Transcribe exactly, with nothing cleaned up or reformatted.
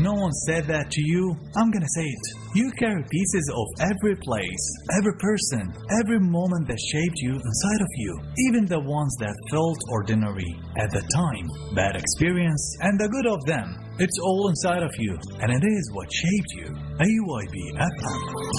no one said that to you, I'm gonna say it. You carry pieces of every place, every person, every moment that shaped you inside of you, even the ones that felt ordinary at the time, bad experience, and the good of them. It's all inside of you, and it is what shaped you. A Y B F M.